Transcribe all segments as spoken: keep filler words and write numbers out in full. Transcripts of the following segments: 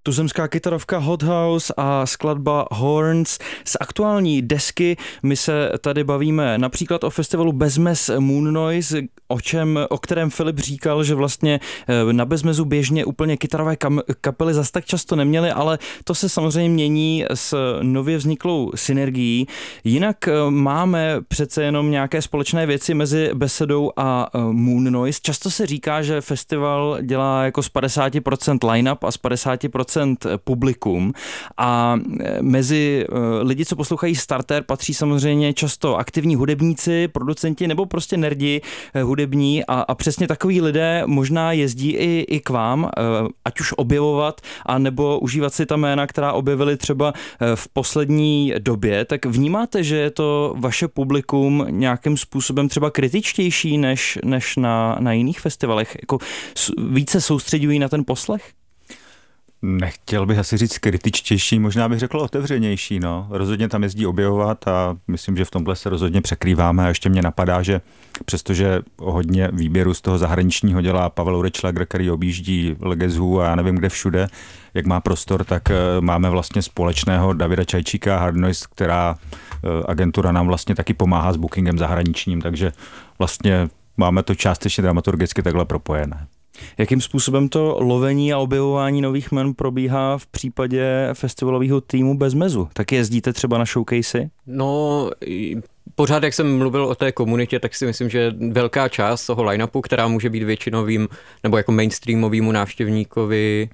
tuzemská kytarovka Hot House a skladba Horns. Z aktuální desky my se tady bavíme například o festivalu Bezmez Moon Noise, o čem, o kterém Filip říkal, že vlastně na Bezmezu běžně úplně kytarové kam, kapely zas tak často neměly, ale to se samozřejmě mění s nově vzniklou synergií. Jinak máme přece jenom nějaké společné věci mezi Besedou a Moon Noise. Často se říká, že festival dělá jako z padesát procent line-up a z padesát procent publikum a mezi lidi, co poslouchají Starter, patří samozřejmě často aktivní hudebníci, producenti nebo prostě nerdi hudební a, a přesně takový lidé možná jezdí i, i k vám, ať už objevovat a nebo užívat si ta jména, která objevili třeba v poslední době. Tak vnímáte, že je to vaše publikum nějakým způsobem třeba kritičtější než, než na, na jiných festivalech? Jako více soustředují na ten poslech? Nechtěl bych asi říct kritičtější, možná bych řekl otevřenější. No. Rozhodně tam jezdí objevovat a myslím, že v tomhle se rozhodně překrýváme. A ještě mě napadá, že přestože hodně výběru z toho zahraničního dělá Pavel Urečlager, který objíždí Legezu a já nevím kde všude, jak má prostor, tak máme vlastně společného Davida Čajčíka Hard Noise, která agentura nám vlastně taky pomáhá s bookingem zahraničním, takže vlastně máme to částečně dramaturgicky takhle propojené. Jakým způsobem to lovení a objevování nových jmen probíhá v případě festivalového týmu Bezmezu? Tak jezdíte třeba na showcasey? No, pořád, jak jsem mluvil o té komunitě, tak si myslím, že velká část toho line-upu, která může být většinovým nebo jako mainstreamovému návštěvníkovi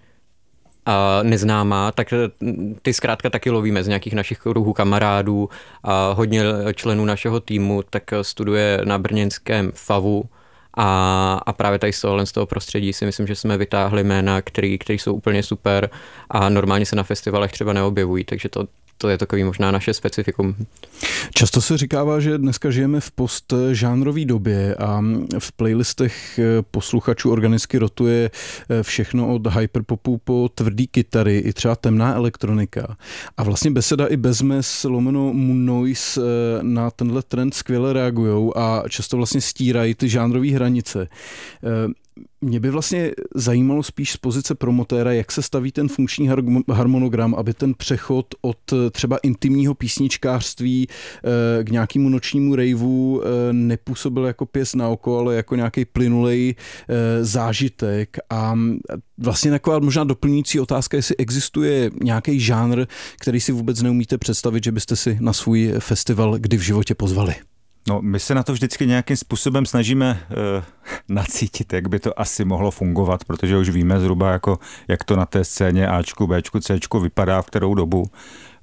a neznámá, tak ty zkrátka taky lovíme z nějakých našich kruhů kamarádů a hodně členů našeho týmu tak studuje na brněnském FAVu. A, a právě tady z tohohle z toho prostředí si myslím, že jsme vytáhli jména, který, který jsou úplně super a normálně se na festivalech třeba neobjevují, takže to, to je takový možná naše specifikum. Často se říkává, že dneska žijeme v postžánrové době a v playlistech posluchačů organicky rotuje všechno od hyperpopu po tvrdý kytary i třeba temná elektronika. A vlastně Beseda i Bezmez lomeno Moon Noise na tenhle trend skvěle reagujou a často vlastně stírají ty žánrové hranice. Mě by vlastně zajímalo spíš z pozice promotéra, jak se staví ten funkční harmonogram, aby ten přechod od třeba intimního písničkářství k nějakému nočnímu raveu nepůsobil jako pěst na oko, ale jako nějaký plynulej zážitek. A vlastně taková možná doplňující otázka, jestli existuje nějaký žánr, který si vůbec neumíte představit, že byste si na svůj festival kdy v životě pozvali. No, my se na to vždycky nějakým způsobem snažíme uh, nacítit, jak by to asi mohlo fungovat, protože už víme zhruba, jako, jak to na té scéně Ačku, Bčku, Cčku vypadá v kterou dobu. Uh,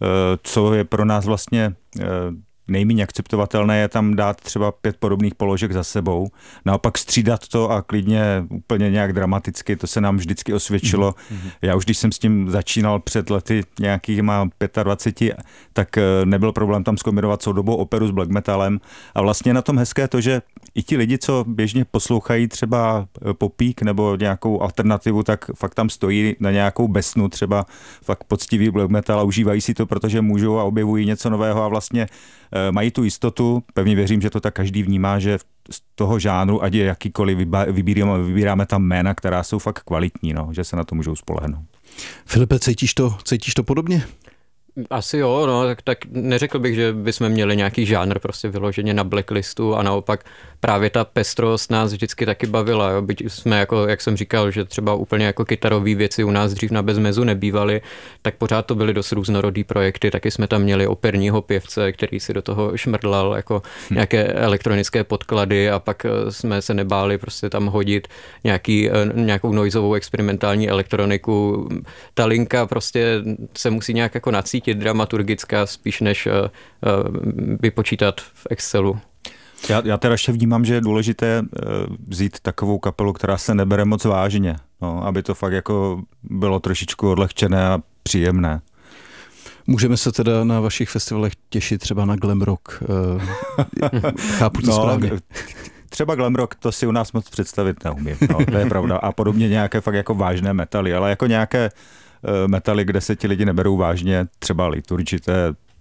co je pro nás vlastně uh, nejméně akceptovatelné, je tam dát třeba pět podobných položek za sebou. Naopak střídat to a klidně úplně nějak dramaticky, to se nám vždycky osvědčilo. Mm-hmm. Já už když jsem s tím začínal před lety nějakýma dvacet pět, tak nebyl problém tam zkombinovat soudobou operu s black metalem. A vlastně na tom hezké to, že i ti lidi, co běžně poslouchají třeba popík nebo nějakou alternativu, tak fakt tam stojí na nějakou besnu, třeba fakt poctivý black metal a užívají si to, protože můžou a objevují něco nového a vlastně mají tu jistotu, pevně věřím, že to tak každý vnímá, že z toho žánru, ať je jakýkoliv, vybíráme, vybíráme tam jména, která jsou fakt kvalitní, no, že se na to můžou spolehnout. Filipe, cítíš to, cítíš to podobně? Asi jo, no, tak, tak neřekl bych, že bychom měli nějaký žánr prostě vyloženě na blacklistu a naopak právě ta pestrost nás vždycky taky bavila, jo. Byť jsme jako, jak jsem říkal, že třeba úplně jako kytarové věci u nás dřív na Bezmezu nebývaly, tak pořád to byly dost různorodý projekty, taky jsme tam měli operního pěvce, který si do toho šmrdlal jako hm. nějaké elektronické podklady a pak jsme se nebáli prostě tam hodit nějaký, nějakou noizovou experimentální elektroniku. Ta linka prostě se musí nějak jako nacítit dramaturgická spíš než uh, uh, vypočítat v Excelu. Já, já teda ještě vnímám, že je důležité uh, vzít takovou kapelu, která se nebere moc vážně, no, aby to fakt jako bylo trošičku odlehčené a příjemné. Můžeme se teda na vašich festivalech těšit třeba na glam rock. Uh, chápu to no, správně. Třeba glam rock, to si u nás moc představit neumím, no, to je pravda. A podobně nějaké fakt jako vážné metaly, ale jako nějaké metaly, kde se ti lidi neberou vážně, třeba liturgité,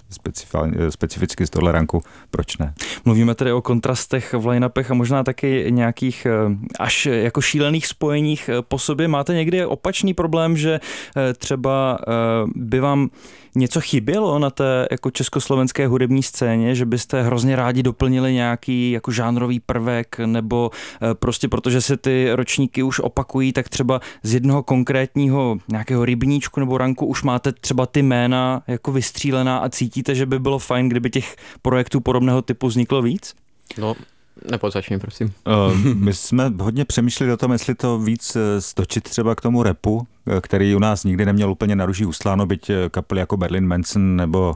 specificky z tohle ranku, proč ne? Mluvíme tedy o kontrastech v line-upech a možná taky nějakých až jako šílených spojeních po sobě. Máte někdy opačný problém, že třeba by vám něco chybělo na té jako československé hudební scéně, že byste hrozně rádi doplnili nějaký jako žánrový prvek, nebo prostě protože se ty ročníky už opakují, tak třeba z jednoho konkrétního nějakého rybníčku nebo ranku už máte třeba ty jména jako vystřílená a cítíte, že by bylo fajn, kdyby těch projektů podobného typu vzniklo víc? No, nebo začni, prosím. My jsme hodně přemýšleli o tom, jestli to víc stočit třeba k tomu rapu, který u nás nikdy neměl úplně na ruží usláno, byť kapely jako Berlin Manson nebo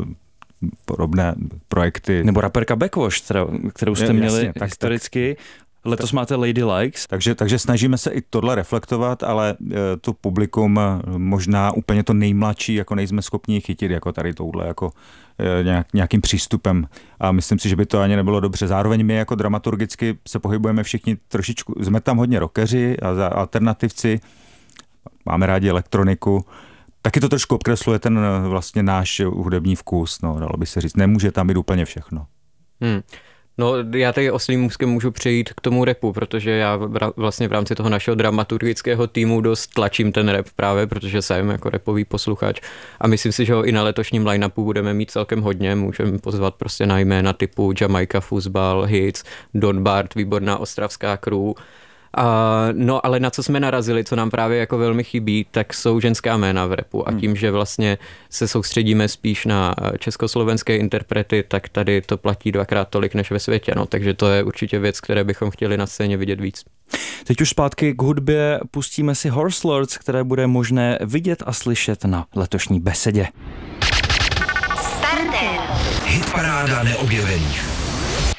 podobné projekty. Nebo raperka Backwash, kterou jste měli jasně, tak, historicky. Tak. Letos máte Lady Likes. Takže, takže snažíme se i tohle reflektovat, ale to publikum možná úplně to nejmladší, jako nejsme schopni chytit, jako tady touhle, jako nějak, nějakým přístupem. A myslím si, že by to ani nebylo dobře. Zároveň my jako dramaturgicky se pohybujeme všichni trošičku, jsme tam hodně rockeři a alternativci, máme rádi elektroniku. Taky to trošku obkresluje ten vlastně náš hudební vkus, no, dalo by se říct. Nemůže tam být úplně všechno. Hmm. No, já tady oslým můzkem můžu přejít k tomu rapu, protože já vlastně v rámci toho našeho dramaturgického týmu dost tlačím ten rap právě, protože jsem jako rapový posluchač a myslím si, že ho i na letošním line-upu budeme mít celkem hodně. Můžeme pozvat prostě na jména typu Jamaica Fuzbal, Hits, Don Bart, výborná ostravská crew. Uh, no ale na co jsme narazili, co nám právě jako velmi chybí, tak jsou ženská jména v rapu a tím, že vlastně se soustředíme spíš na československé interprety, tak tady to platí dvakrát tolik než ve světě, no, takže to je určitě věc, které bychom chtěli na scéně vidět víc. Teď už zpátky k hudbě, pustíme si Horse Lords, které bude možné vidět a slyšet na letošní besedě. Hitparáda neobjevených.